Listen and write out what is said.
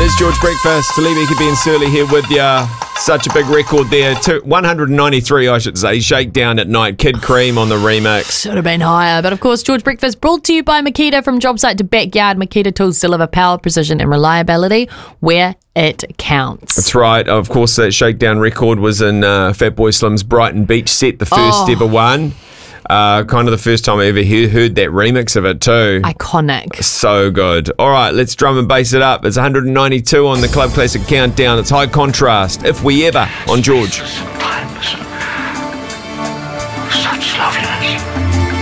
is George Breakfast. Talibiki Ben Surly here with you. Such a big record there. 193, I should say. Shakedown at Night. Kid Cream on the remix. Should have been higher. But of course, George Breakfast brought to you by Makita. From job site to backyard, Makita tools deliver power, precision and reliability where it counts. That's right. Of course, that Shakedown record was in Fatboy Slim's Brighton Beach set, the first ever one. Kind of the first time I ever heard that remix of it too. Iconic. So good. All right, let's drum and bass it up. It's 192 on the Club Classic Countdown. It's High Contrast, If We Ever, on George.